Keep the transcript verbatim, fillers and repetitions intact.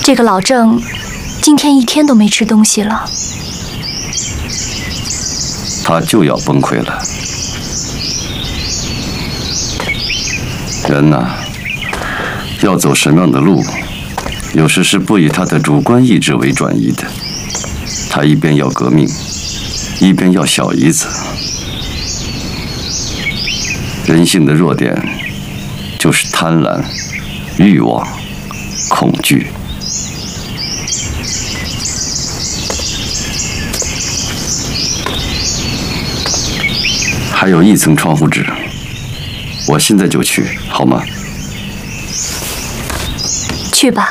这个老郑今天一天都没吃东西了， 他就要崩溃了。人呐，要走什么样的路，有时是不以他的主观意志为转移的。他一边要革命，一边要小姨子。人性的弱点就是贪婪、欲望、恐惧。还有一层窗户纸，我现在就去，好吗？ 去吧。